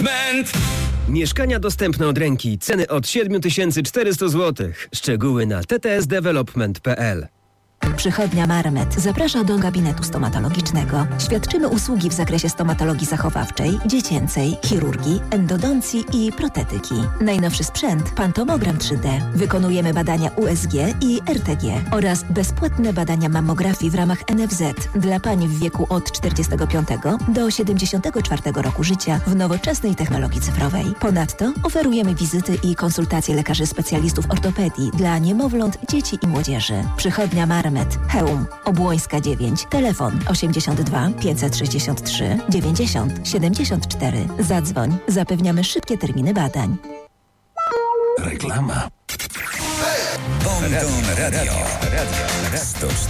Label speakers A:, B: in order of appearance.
A: Development.
B: Mieszkania dostępne od ręki. Ceny od 7400 zł. Szczegóły na ttsdevelopment.pl.
C: Przychodnia Marmet zaprasza do gabinetu stomatologicznego. Świadczymy usługi w zakresie stomatologii zachowawczej, dziecięcej, chirurgii, endodoncji i protetyki. Najnowszy sprzęt pantomogram 3D. Wykonujemy badania USG i RTG oraz bezpłatne badania mammografii w ramach NFZ dla pań w wieku od 45 do 74 roku życia w nowoczesnej technologii cyfrowej. Ponadto oferujemy wizyty i konsultacje lekarzy specjalistów ortopedii dla niemowląt, dzieci i młodzieży. Przychodnia Marmet. Chełm, Obłońska 9, telefon 82 563 90 74. Zadzwoń, zapewniamy szybkie terminy badań.
A: Reklama. Bon Radio. 104.